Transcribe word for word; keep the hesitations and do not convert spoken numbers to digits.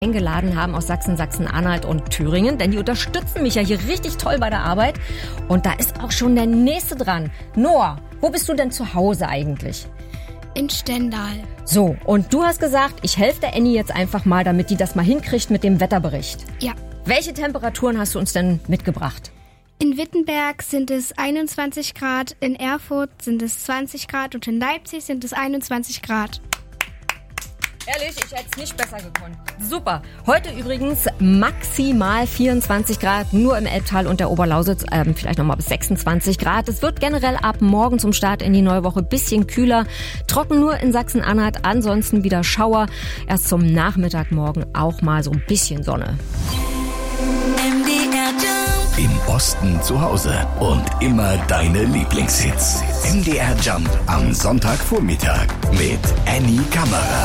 eingeladen haben aus Sachsen, Sachsen-Anhalt und Thüringen, denn die unterstützen mich ja hier richtig toll bei der Arbeit. Und da ist auch schon der Nächste dran. Noah, wo bist du denn zu Hause eigentlich? In Stendal. So, und du hast gesagt, ich helfe der Annie jetzt einfach mal, damit die das mal hinkriegt mit dem Wetterbericht. Ja. Welche Temperaturen hast du uns denn mitgebracht? In Wittenberg sind es einundzwanzig Grad, in Erfurt sind es zwanzig Grad und in Leipzig sind es einundzwanzig Grad. Ehrlich, ich hätte es nicht besser gekonnt. Super. Heute übrigens maximal vierundzwanzig Grad, nur im Elbtal und der Oberlausitz, ähm, vielleicht nochmal bis sechsundzwanzig Grad. Es wird generell ab morgen zum Start in die neue Woche ein bisschen kühler. Trocken nur in Sachsen-Anhalt, ansonsten wieder Schauer. Erst zum Nachmittag morgen auch mal so ein bisschen Sonne. Im Osten zu Hause und immer deine Lieblingshits. M D R Jump am Sonntagvormittag mit Annie Kammerer.